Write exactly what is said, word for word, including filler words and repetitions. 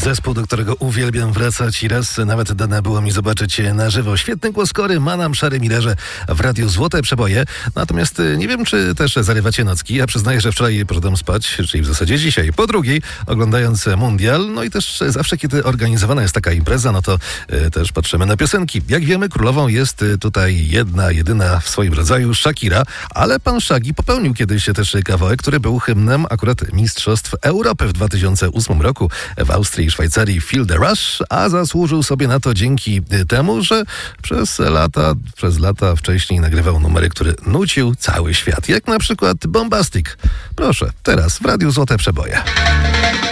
Zespół, do którego uwielbiam wracać i raz nawet dane było mi zobaczyć na żywo. Świetny głos kory ma nam Szary Millerze w radiu Złote Przeboje. Natomiast nie wiem, czy też zarywacie nocki. Ja przyznaję, że wczoraj poszedłem spać, czyli w zasadzie dzisiaj. Po drugiej, oglądając mundial, no i też zawsze, kiedy organizowana jest taka impreza, no to y, też patrzymy na piosenki. Jak wiemy, królową jest y, tutaj jedna, jedyna w swoim rodzaju Shakira, ale pan Shaggy popełnił kiedyś też kawałek, który był hymnem akurat Mistrzostw Europy w dwa tysiące ósmym roku w Austrii i Szwajcarii. Feel the Rush, a zasłużył sobie na to dzięki temu, że przez lata, przez lata wcześniej nagrywał numery, które nucił cały świat, jak na przykład Bombastic. Proszę, teraz w radiu Złote Przeboje.